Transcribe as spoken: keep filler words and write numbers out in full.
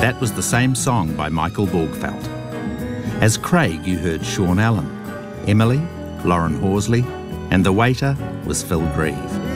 That was the same song by Michael Borgfeldt. As Craig, you heard Sean Allen, Emily, Lauren Horsley, and the waiter was Phil Grieve.